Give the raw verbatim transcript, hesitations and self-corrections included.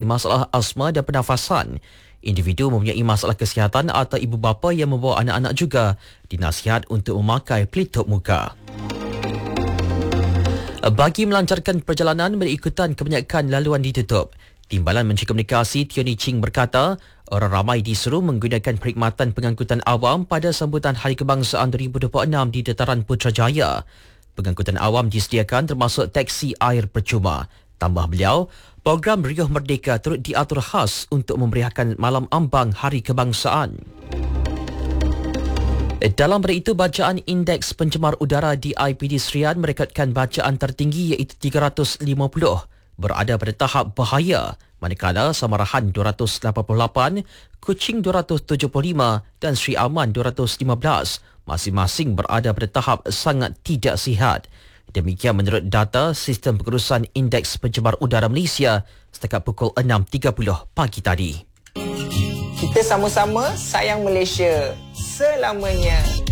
masalah asma dan pernafasan. Individu mempunyai masalah kesihatan atau ibu bapa yang membawa anak-anak juga dinasihat untuk memakai pelitup muka. Bagi melancarkan perjalanan berikutan kebanyakan laluan ditutup. Timbalan Menteri Komunikasi Tioni Ching berkata, orang ramai disuruh menggunakan perkhidmatan pengangkutan awam pada sambutan Hari Kebangsaan dua ribu dua puluh enam di Dataran Putrajaya. Pengangkutan awam disediakan termasuk teksi air percuma. Tambah beliau, program Riuh Merdeka turut diatur khas untuk memeriahkan malam ambang Hari Kebangsaan. Dalam pada itu, bacaan Indeks Pencemar Udara di I P D Serian merekodkan bacaan tertinggi iaitu tiga ratus lima puluh, berada pada tahap bahaya, manakala Samarahan dua ratus lapan puluh lapan, Kuching dua ratus tujuh puluh lima dan Sri Aman dua ratus lima belas masing-masing berada pada tahap sangat tidak sihat. Demikian menurut data Sistem Pengurusan Indeks Pencemar Udara Malaysia setakat pukul enam tiga puluh pagi tadi. Kita sama-sama sayang Malaysia selamanya.